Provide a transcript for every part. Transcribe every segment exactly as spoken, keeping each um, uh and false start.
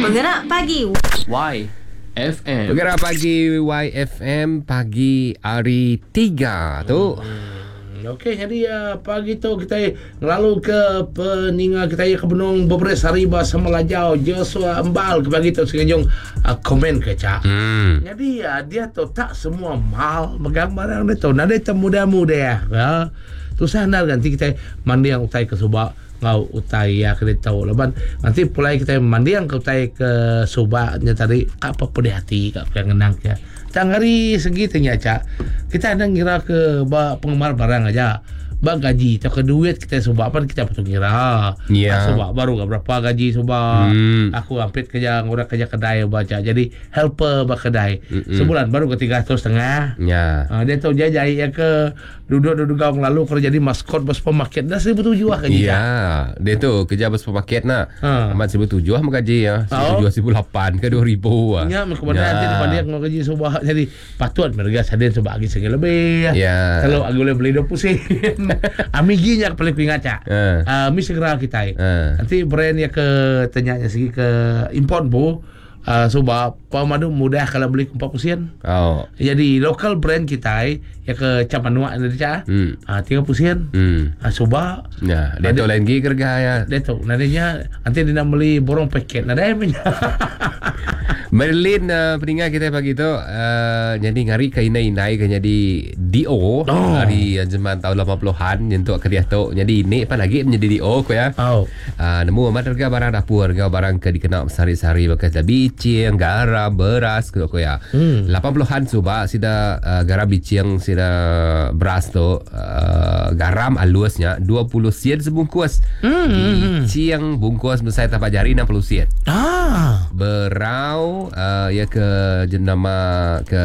Penggerak pagi Y F M. Penggerak pagi Y F M pagi hari tiga tu. Hmm, Okey, jadi uh, pagi tu kita lalu ke peninga kita ke Benung Bebres Hariba Semelajau Joshua Embal ke pagi tu sengaja uh, komen ke Cak. Hmm. Jadi uh, dia tu tak semua mal megang barang dia tu. Nada itu muda-muda ya. ya. Tu sana nanti kita mandi yang utai ke Subak ngau utai ya kita tahu leban nanti pulai kita mandi yang ke utai ke Subaknya tadi apa pedih hati kak yang ngenang ya. Tanggari segitunya Cak. Kita ada ngira ke ba penggemar barang aja. Ba gaji atau ke duit kita Subak pan kita patut ngira. Ya. Subak baru berapa gaji Subak. Hmm. Aku hampir kerja ngurang kerja kedai baca. Jadi helper ba kedai. Mm-mm. Sebulan baru ke tiga ratus setengah. Ya. Uh, dia tahu jajai ya ke duduk-duduk gaung lalu kerja jadi maskot bos pemaket dah seribu tujuh lah gaji. Ya, dia tu kerja bos supermarket nak. Ha. Amat seribu tujuh lah gaji ya. Seribu tujuh, seribu lapan ke dua ribu lah. Ya, kemudian nanti dibanding dengan gaji Subak jadi patut mereka sadin Subak lagi segi lebih. Ya. Kalau aku boleh beli dua puluh sen. Amiginya paling ingat Cak. Ha. Uh, mi segera kita. Ha. Nanti brand ya ke tanyanya segi ke import bu. Uh, Subak pemadu mudah kalau beli empat puluh sen. Oh. Jadi local brand kita ya ke Capanua Indonesia. Hmm. Ah tiga puluh sen. Hmm. Ah Subak. Ya, dia tu lain gigi kerja ya. Dia tu nadanya nanti dia nak beli borong paket nada punya. Merlin uh, peningat kita pagi tu uh, jadi ngari ke inai-inai ke jadi D O Oh. hari zaman tahun lapan puluhan untuk kerja tu. Jadi ini apa lagi menjadi D O ko ya. Oh. Uh, nemu amat harga barang dapur, harga barang ke dikenal sehari-hari bekas dah bicing, garam, beras ko ko ya. Hmm. lapan puluhan suba sida uh, garam bicing sida beras tu uh, garam alusnya dua puluh sen sebungkus. Hmm. Bicing bungkus besar tapak jari enam puluh sen. Ah. Berau uh, ya ke jenama ke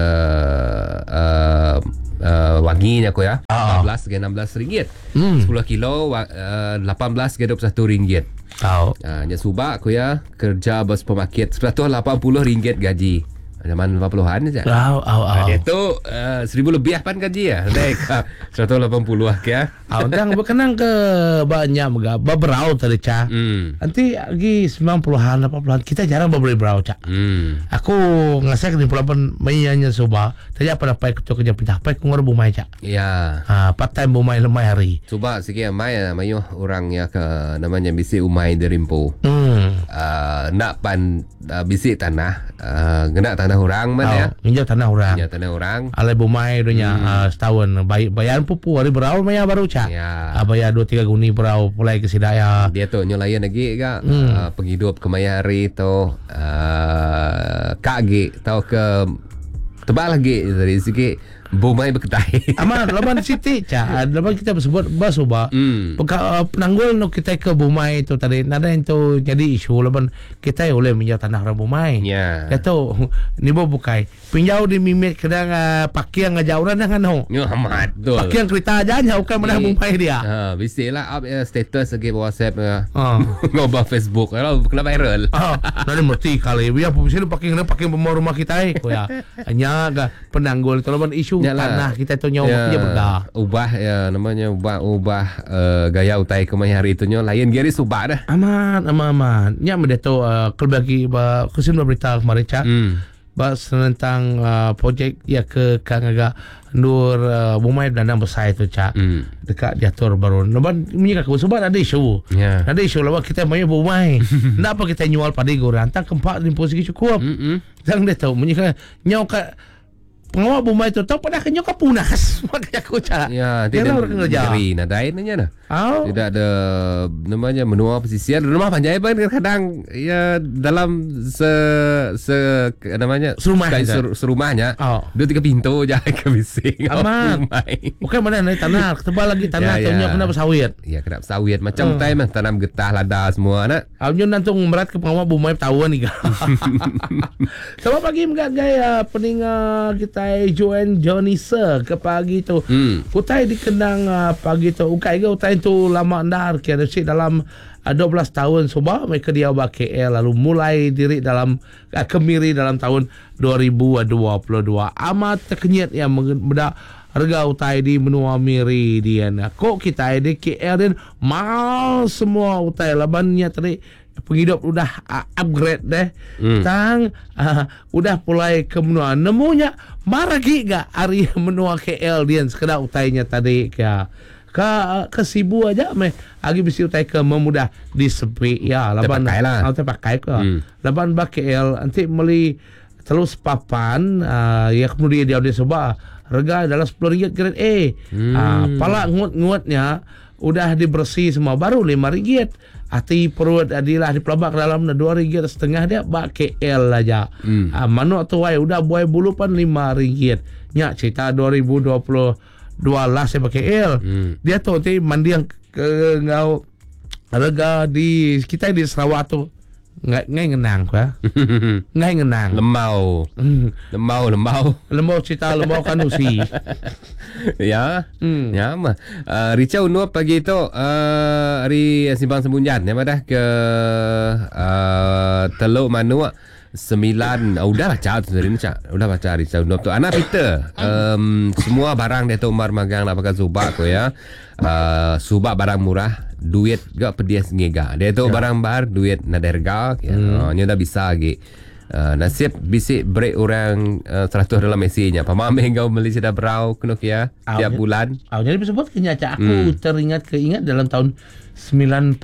uh, uh, wanginya ko ya. Ah. empat belas ke enam belas ringgit. Hmm. sepuluh kilo uh, lapan belas ke dua puluh satu ringgit. Tahu. Ah, nya subak ko ya kerja bos pemakit seratus lapan puluh ringgit gaji. Zaman lapan puluhan saja. Tahu, tahu, Ah, tahu. dia tu uh, seribu lebih pan gaji ya. Naik seratus lapan puluh ah ya. Ah, dan berkenang ke banyak mega beberau tadi Cak. Hmm. Nanti lagi sembilan puluhan, delapan puluhan kita jarang berbeli berau Cak. Hmm. Aku ngasih ke pelapan mainnya Subak. Tadi apa dapat kerja kerja pencapai ku ngorbu mai Cak. Ya. Ah, part time bumai lemai hari. Subak sikit mai mayu orang ya ke namanya bisi umai derimpo. Hmm. Uh, nak pan uh, bisi tanah uh, genak tanah orang mana ya. Minjau tanah orang. Ya tanah orang. Alai bumai dunia Hmm. uh, setahun bay bayaran pupu hari berau maya baru Cak. Ya. Ah, bayar dua tiga guni berau pulai ke sidaya. Dia tu nyolayan lagi ke Hmm. uh, penghidup kemayari tu uh, kak gi tau ke tebal lagi dari sikit bumai berketai. Amat laban Siti Cak. Laban kita bersebut basuba. Hmm. Peka, uh, penanggul no kita ke Bumai itu tadi nada itu jadi isu laban kita boleh minjau tanah orang Bumai. Ya. Kata ni bo bukai. Pinjau di mimit kedang uh, pakiang ngajauran dengan no. Yo amat betul. Pakiang kereta aja nya bukan mana Ni- Bumai dia. Ha, bisilah up uh, status lagi WhatsApp uh, Ah. ngobah Facebook kalau kena viral. Ah, nanti mesti kali biar posisi paking na paking pemau rumah kita eh. Ko ya. Nya ga penanggul itu laban isu Yalah. tanah kita tu nyawa dia berdah. ubah ya namanya ubah ubah uh, gaya utai kemayari itu nyo lain gari subak dah. Aman, aman, aman. Nya mede tu uh, kelbagi ba kusin berita kemarin Cak. Hmm. Bas tentang uh, projek ya ke Kang Aga Nur uh, Bumai Dandang besar itu Cak. Hmm. Dekat diatur baru. Leban menyika ke sebab ada isu. Ya. Ada isu lawan kita main Bumai. Kenapa kita nyual pada gorang tak keempat di posisi cukup. Hmm. Jangan dia tahu menyika nyau ka pengawal Bumai itu tahu pada nyau ka punas. Makanya aku Cak. Ya, dia tidak orang kerja. negeri nadain nya nah. Oh. Tidak ada namanya menua pesisir rumah panjai pun kadang ya dalam se se namanya Serumah, kayak Zat. ser, serumahnya Oh. dua tiga pintu je ke bising. Aman. Bukan mana naik tanah, tebal lagi tanah Ya, tu nya ya. kena bersawit. Ya kena sawit macam Hmm. time mah tanam getah lada semua nak. Aljo nantung merat ke pengawal Bumai tahuan ni. Selamat pagi mga gaya peninga kita Joan Johnny Sir ke pagi tu. Hmm. Utai dikenang uh, pagi tu. Ukai ke utai tu lama ndar kira si dalam uh, dua belas tahun sebab mereka dia ba K L lalu mulai diri dalam uh, Kemiri dalam tahun dua ribu dua puluh dua. Amat terkenyit yang benda harga utai di menua miri dia. Kok kita di K L dan mal semua utai labannya tadi penghidup udah uh, upgrade deh. Hmm. Tang uh, udah mulai ke menua. Nemunya maragi gak hari menua K L dia sekedar utainya tadi ke ke ke Sibu aja meh agi bisi utai ke memudah di sepi ya laban Terpakai lah. ah, terpakai ke Hmm. laban ba K L nanti meli terus papan uh, ya kemudian dia udah coba harga adalah sepuluh ringgit grade A. Hmm. Ah, pala ngut-ngutnya udah dibersih semua baru lima ringgit. Hati perut adilah di pelabak dalam dua ringgit setengah dia bak K L aja. Hmm. Ah, manu tu wai udah buai bulu pan lima ringgit. Nya cerita dua ribu dua puluh dua lah saya pakai L. Hmm. Dia tu nanti mandi yang ke ngau harga di kita di Sarawak tu ngai ngai ngenang pa. Ngai ngenang. Lemau. Hmm. Lemau, lemau. Lemau cerita lemau kanusi. Ya. Hmm. Ya mah. Uh, Richau nuap pagi tu uh, hari Simpang Sembunyan ya dah ke uh, Teluk Manua sembilan oh, udah baca tu hari ni cak udah baca Richau nuap tu anak Peter um, semua barang dia tu Umar magang nak pakai subak tu ya uh, subak barang murah duit gak pedias ngega dia tu ya. Barang bar duit naderga ya hmm. uh, nya dah bisa lagi. Uh, nasib bisik break orang uh, seratus dalam mesinnya. Pamameh kau Malaysia dah berau kena ya tiap bulan. Oh, jadi disebut kenyataan aku Hmm. teringat keingat dalam tahun sembilan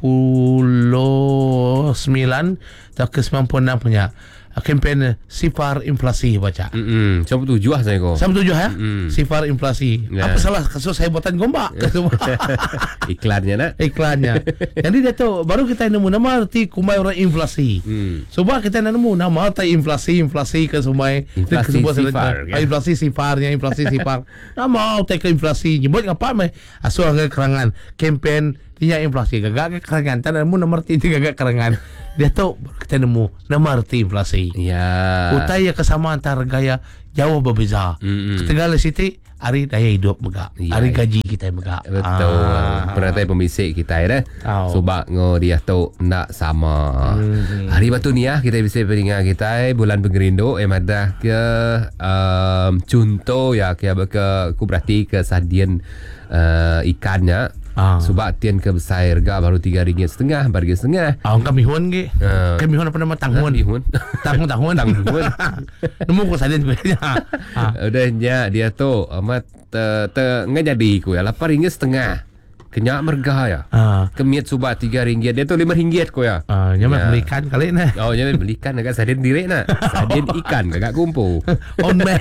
puluh sembilan atau ke sembilan puluh enam punya kempen sifar inflasi baca. Hmm, coba tujuh lah saya kau. Saya tujuh ya. Mm. Sifar inflasi. Ya. Apa salah kasus saya buatan gombak? Iklannya nak. Iklannya. Jadi dia tu baru kita nemu nama arti kumai orang inflasi. Hmm. Coba kita nemu nama arti inflasi inflasi ke sumai Inflasi sifar, ah, inflasi sifarnya inflasi sifar. Nama arti ke inflasi nyebut ngapa meh asuh ke kerangan kempen dia inflasi gagak ke kerangan tan nemu nama arti gagak kerangan. Dia tu baru kita nemu nama arti inflasi. Ya. Utai ya kesamaan antara gaya jauh berbeza. Mm-mm. Segala siti hari daya hidup megak, Ya, hari ya. gaji kita megak. Betul. Ah. Peratai pemisik kita ya. Oh. Sebab ngo dia tu nak sama. Hmm. Hari batu ni ah kita bisa peringat kita bulan pengerindo em ada ke um, contoh ya ke ke ku berarti ke sadian uh, ikannya. Ah. Sebab tian ke besar harga baru tiga ringgit setengah, barga setengah. Ah, kami huan ke? Ah. Kami huan apa nama tanghuan? Bihun. Tanghuan tanghuan Tanghuan. Nemu ko salin ko ya. Ah. Udahnya dia tu amat te te ngajadi ku ya lapan ringgit setengah. Kenyak merga ya. Ah. Kemiat subak tiga ringgit. Dia tu lima ringgit ko ya. Ah, nyaman Ya. belikan kali ni. Oh, jangan belikan agak sadin direk nak. Sadin ikan agak kumpul. On me.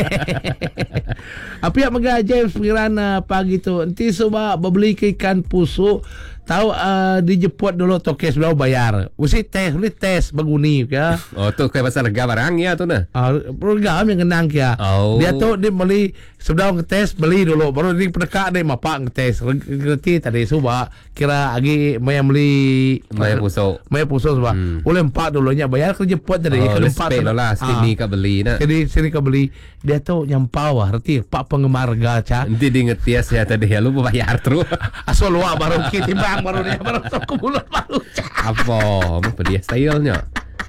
Apa yang mega James Pirana pagi tu. Nanti coba beli ke ikan pusuk. Tahu uh, dijemput dulu tokes berapa bayar. Mesti tes, mesti tes baguni ya. Oh, tu kayak pasal harga barang ya tu nah. Ah, program yang kenang kia. Oh. Dia tu dia beli sebelum ngetes beli dulu baru dia pendekak dia mapak ngetes. Ngerti tadi suba kira agi maya beli Maya pusuk. Maya pusuk suba. Hmm. Boleh empat dulunya bayar kerja pot tadi Oh, ke respect lah sini ka beli nak. Jadi sini kau beli dia tu nyampau ah, arti pak penggemar gacha. Nanti dia ngetias ya tadi ya lu bayar terus. Asal luar baru kita timbang baru dia baru tu ke mulut baru. Apa? Apa dia stylenya?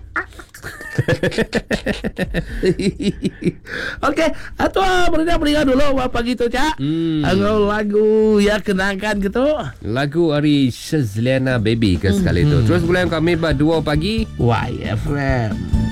Okey, atau berita berita dulu apa gitu cak. Hmm. Angau lagu ya kenangkan gitu. Lagu hari Shazlana Baby ke sekali tu. Terus bulan kami berdua pagi. Y F M.